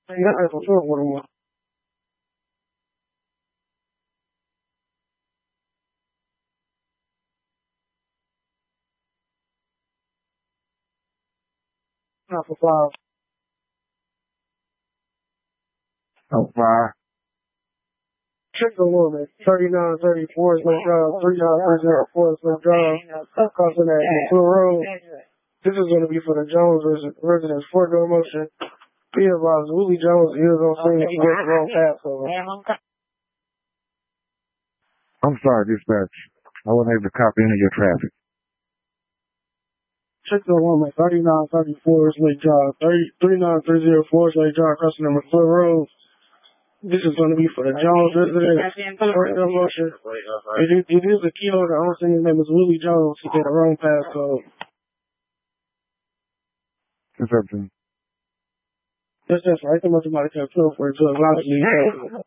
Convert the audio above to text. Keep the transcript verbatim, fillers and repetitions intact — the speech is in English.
You got to fulfill one more. Not for five. Oh, five. Check the woman. thirty-nine thirty-four is my job. thirty-nine thirty-four is my job. Crossing that McClure Road. This is going to be for the Jones residents. Foregone motion. Be advised, Willie Jones is on scene. He went the wrong path over. I'm sorry, dispatch. I wasn't able to copy any of your traffic. Check the woman. thirty-nine thirty-four is Lake Drive. thirty-nine thirty-four is Lake Drive. Crossing the McClure Road. This is going to be for the Jones residents. Foregone motion. It, it is a kilo. The owner's name is Willie Jones. He did the wrong path code. It's everything. That's just right. There must have been a for it to allow me.